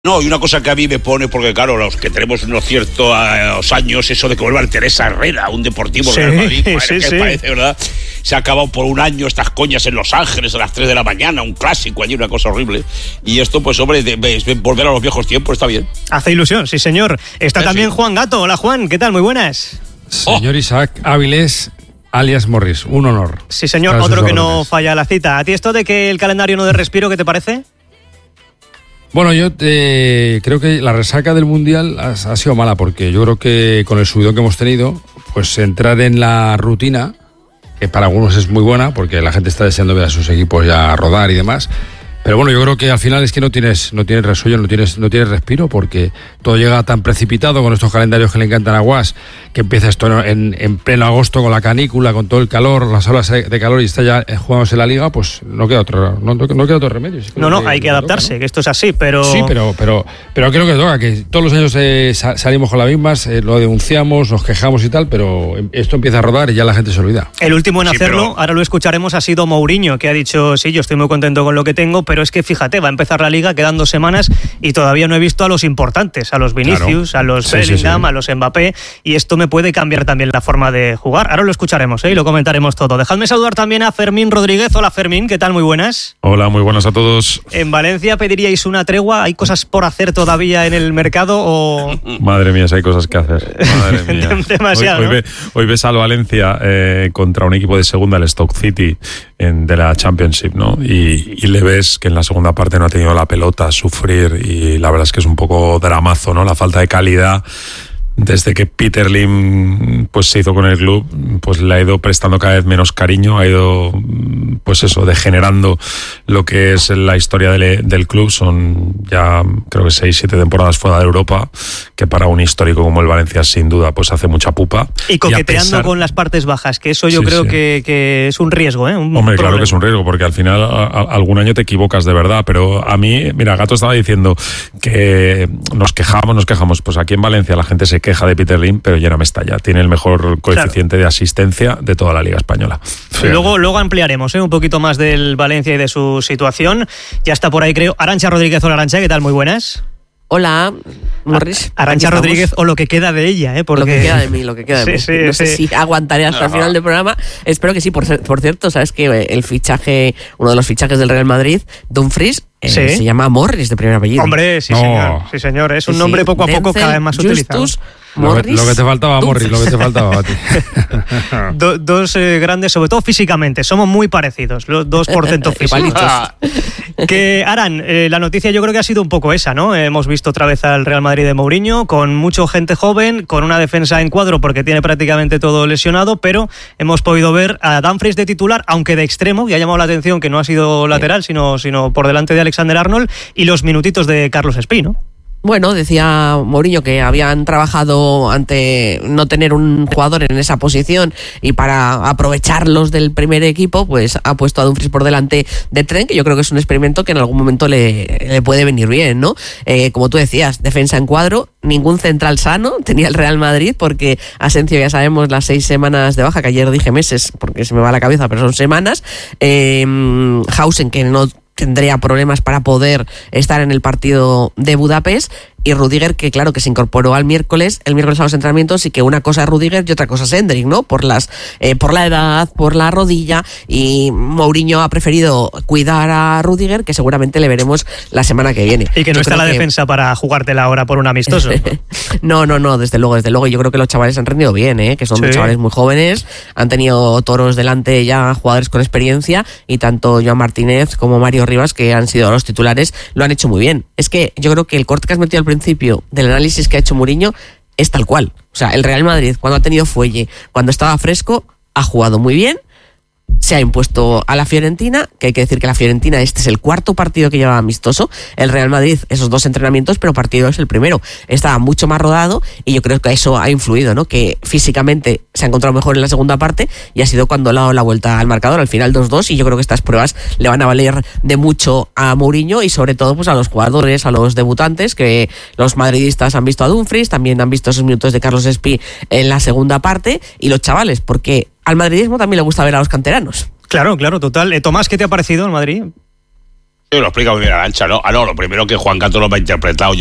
No, y una cosa que a mí me pone, porque claro, los que tenemos unos ciertos años, eso de que vuelva Teresa Herrera, un Deportivo Real Madrid, ¿qué parece, verdad? Se ha acabado por un año estas coñas en Los Ángeles a las 3 de la mañana, un clásico allí, una cosa horrible. Y esto, pues hombre, volver a los viejos tiempos está bien. Hace ilusión, sí señor. Está también Juan Gato. Hola Juan, ¿qué tal? Muy buenas. Señor Isaac Áviles, alias Morris, un honor. Sí señor, otro que no falla la cita. ¿A ti esto de que el calendario no dé respiro, qué te parece? Bueno, yo creo que la resaca del Mundial ha sido mala, porque yo creo que con el subidón que hemos tenido, pues entrar en la rutina, que para algunos es muy buena, porque la gente está deseando ver a sus equipos ya rodar y demás. Pero bueno, yo creo que al final es que no tienes resuello, no tienes respiro, porque todo llega tan precipitado con estos calendarios que le encantan a Guas, que empieza esto en pleno agosto con la canícula, con todo el calor, las olas de calor, y está ya jugándose la liga, pues no queda otro remedio. No, hay que adaptarse, ¿no? Que esto es así, pero... Sí, pero creo que toca, que todos los años salimos con las mismas, lo denunciamos, nos quejamos y tal, pero esto empieza a rodar y ya la gente se olvida. El último en hacerlo, ahora lo escucharemos, ha sido Mourinho, que ha dicho, sí, yo estoy muy contento con lo que tengo, pero es que fíjate, va a empezar la liga, quedan 2 semanas y todavía no he visto a los importantes, a los Vinicius, a los Bellingham, a los Mbappé, y esto me puede cambiar también la forma de jugar. Ahora lo escucharemos y lo comentaremos todo. Dejadme saludar también a Fermín Rodríguez. Hola Fermín, ¿qué tal? Muy buenas. Hola, muy buenas a todos. ¿En Valencia pediríais una tregua? ¿Hay cosas por hacer todavía en el mercado o...? Madre mía, si hay cosas que hacer. Madre mía. Demasiado, hoy ves al Valencia contra un equipo de segunda, el Stoke City, de la Championship, ¿no? Y le ves que en la segunda parte no ha tenido la pelota, sufrir, y la verdad es que es un poco dramazo, ¿no? La falta de calidad. Desde que Peter Lim pues se hizo con el club, pues le ha ido prestando cada vez menos cariño, ha ido pues eso, degenerando lo que es la historia del club. Son ya creo que 6-7 temporadas fuera de Europa, que para un histórico como el Valencia sin duda pues hace mucha pupa. Y coqueteando con las partes bajas, que eso yo creo que es un riesgo, ¿eh? Hombre, claro que es un riesgo, porque al final algún año te equivocas de verdad, pero a mí, mira, Gato estaba diciendo que nos quejamos, pues aquí en Valencia la gente se queja de Peter Lim, pero ya no me estalla. Tiene el mejor coeficiente de asistencia de toda la Liga Española. Luego ampliaremos un poquito más del Valencia y de su situación. Ya está por ahí, creo, Arantxa Rodríguez. Hola Arantxa, ¿qué tal? Muy buenas. Hola, Morris. Arantxa Rodríguez, o lo que queda de ella, ¿eh? Porque... Lo que queda de mí. No sé si aguantaré hasta el final del programa. Espero que sí. Por cierto, sabes que uno de los fichajes del Real Madrid, Dumfries, se llama Morris de primer apellido. Hombre, sí señor. Es un nombre poco a poco cada vez más utilizado. Morris, lo que te faltaba, Morris, lo que te faltaba a ti. Dos grandes, sobre todo físicamente, somos muy parecidos, los dos portentos físicos. Que Aran, la noticia yo creo que ha sido un poco esa, ¿no? Hemos visto otra vez al Real Madrid de Mourinho, con mucha gente joven, con una defensa en cuadro porque tiene prácticamente todo lesionado, pero hemos podido ver a Dumfries de titular, aunque de extremo, y ha llamado la atención que no ha sido lateral, sino por delante de Alexander-Arnold, y los minutitos de Carlos Espí, ¿no? Bueno, decía Mourinho que habían trabajado ante no tener un jugador en esa posición, y para aprovecharlos del primer equipo, pues ha puesto a Dumfries por delante de Trent, que yo creo que es un experimento que en algún momento le puede venir bien, ¿no? Como tú decías, defensa en cuadro, ningún central sano tenía el Real Madrid, porque Asensio, ya sabemos, las 6 semanas de baja, que ayer dije meses porque se me va la cabeza, pero son semanas. Hausen, que no tendría problemas para poder estar en el partido de Budapest, y Rudiger, que claro, que se incorporó el miércoles a los entrenamientos, y que una cosa es Rudiger y otra cosa es Endrick, ¿no? Por la edad, por la rodilla, y Mourinho ha preferido cuidar a Rudiger, que seguramente le veremos la semana que viene. Y que no está la defensa para jugártela ahora por un amistoso. No, desde luego. Yo creo que los chavales han rendido bien, que son chavales muy jóvenes, han tenido toros delante ya, jugadores con experiencia, y tanto Joan Martínez como Mario Rivas, que han sido los titulares, lo han hecho muy bien. Es que yo creo que el corte que has metido al principio del análisis que ha hecho Mourinho es tal cual. O sea, el Real Madrid, cuando ha tenido fuelle, cuando estaba fresco, ha jugado muy bien. Se ha impuesto a la Fiorentina, que hay que decir que la Fiorentina, este es el 4º partido que lleva amistoso. El Real Madrid, esos 2 entrenamientos, pero partido es el primero. Estaba mucho más rodado, y yo creo que eso ha influido, ¿no? Que físicamente se ha encontrado mejor en la segunda parte, y ha sido cuando le ha dado la vuelta al marcador, al final 2-2, y yo creo que estas pruebas le van a valer de mucho a Mourinho, y sobre todo pues a los jugadores, a los debutantes, que los madridistas han visto a Dumfries, también han visto esos minutos de Carlos Espí en la segunda parte, y los chavales, porque al madridismo también le gusta ver a los canteranos. Claro, total. Tomás, ¿qué te ha parecido el Madrid? Lo explica muy bien Arantxa, ¿no? Lo primero que Juan Canto lo ha interpretado.